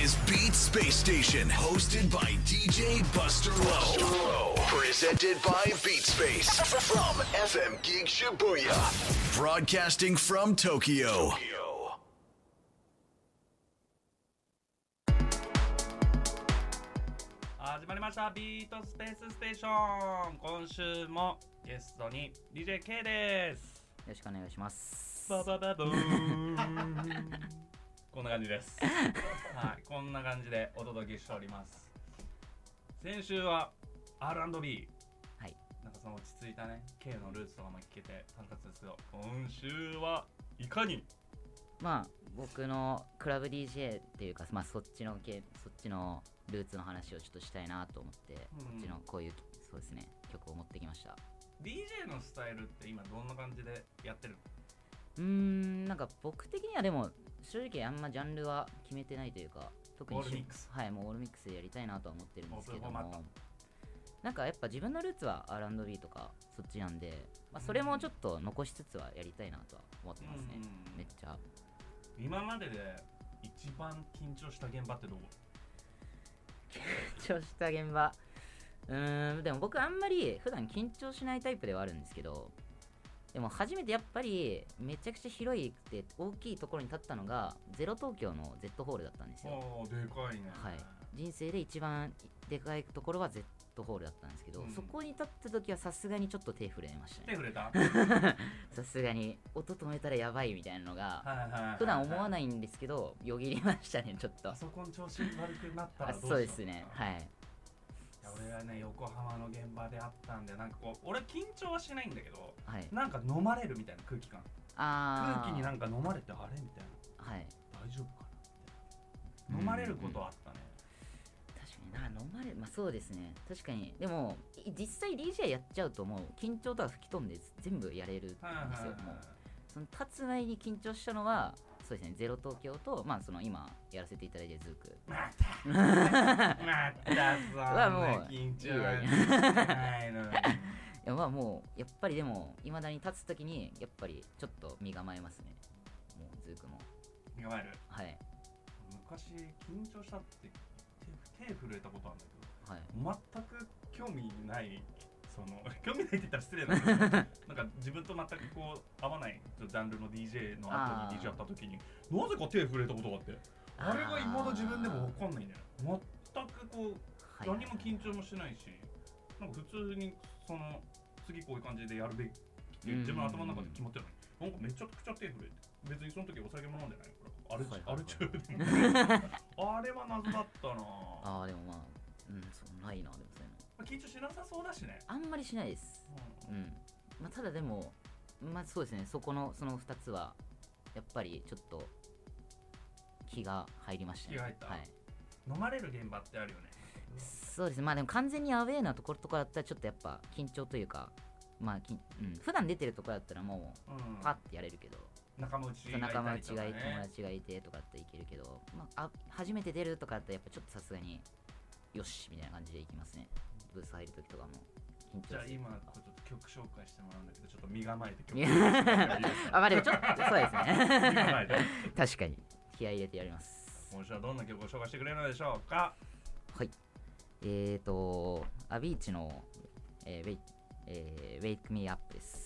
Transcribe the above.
is Beat Space Station, hosted by DJ Buster Lowe. Presented by Beat Space from FM Geek Shibuya. Broadcasting from Tokyo. 始まりましたビートスペースステーション。今週もゲストに DJK です。 よろしくお願いします。 バババブーンこんな感じです。はい、こんな感じでお届けしております。先週は R&B、 はい、 なんかその落ち着いたね K のルーツとかも聞けて楽しかったですけど、今週はいかにまあ僕のクラブ DJ っていうか、まあそっちのルーツの話をちょっとしたいなと思って、こっちのこういうそうですね曲を持ってきました。 DJ のスタイルって今どんな感じでやってる？ なんか僕的にはでも正直あんまジャンルは決めてないというか、特にオールミックス、 はい、もうオールミックスでやりたいなとは思ってるんですけども、なんかやっぱ自分のルーツは R&B とかそっちなんで、まあ、それもちょっと残しつつはやりたいなとは思ってますね。めっちゃ今までで一番緊張した現場ってどこ？ 緊張した現場、でも僕あんまり普段緊張しないタイプではあるんですけど、でも初めてやっぱりめちゃくちゃ広くて大きいところに立ったのがゼロ東京の Z ホールだったんですよ。 ああ、でかいね。 はい、人生で一番でかいところは Z ホールだったんですけど、そこに立った時はさすがにちょっと手震えましたね。 手震えたさすがに音止めたらやばいみたいなのが普段思わないんですけど、よぎりましたね。ちょっとパソコン調子悪くなったらどうしよう。 そうですね、はい。 俺はね、横浜の現場であったんで、なんかこう俺緊張はしないんだけど、 はい、 なんか飲まれるみたいな空気感、空気になんか飲まれてあれみたいな、はい、大丈夫かなみたいな、飲まれることはあったね。 確かにな、飲まれる、まあそうですね、確かに。でも実際 DJ やっちゃうともう緊張とは吹き飛んで全部やれるんですよ。もうその立つ前に緊張したのはそうですね、ゼロ東京と、まあその今やらせていただいてるズーク。 またはもう緊張ないの。 いやまあもうやっぱりでも未だに立つときにやっぱりちょっと身構えますね。もうズークも身構える。 はい。 昔緊張したって手震えたことあるんだけど、 はい、 全く興味ない。興味ないって言ったら失礼なんだけどなんか自分と全くこう合わないジャンルの DJ の後に DJ やった時になぜか手震えたことがあって、あれが今だ自分でも分かんないんだよ。全くこう、何も緊張もしないし、なんか普通に次こういう感じでやるべきって自分の頭の中で決まってるのに、なんかめちゃくちゃ手震えて、別にその時お酒も飲んでないからあれ中でもあれは謎だったな。 でもまあそうないな。でもそういうの緊張しなさそうだしね。 あんまりしないです。まあ、ただでもまあそうですね、その2つはやっぱりちょっと気が入りましたね。 気が入った、 はい、 飲まれる現場ってあるよね。 そうですね。まあでも完全にアウェーなところとかだったらちょっとやっぱ緊張というか、まあ普段出てるところだったらもうパッてやれるけど、 仲間内がい友達がいてとかだったらいけるけど、まあ初めて出るとかだったらやっぱちょっとさすがによしみたいな感じでいきますね。ブース入るときとかも緊張する。 じゃあ今ちょっと曲紹介してもらうんだけど、ちょっと身構えて曲紹介まあでもちょっとそうですね身構えて確かに気合い入れてやります。 今週はどんな曲を紹介してくれるのでしょうか？ はい、アビーチの、Wake Me Up です。